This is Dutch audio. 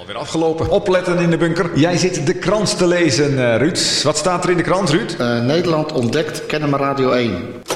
alweer afgelopen. Opletten in de bunker. Jij zit de krant te lezen, Ruud. Wat staat er in de krant, Ruud? Nederland ontdekt Kennemer Radio 1.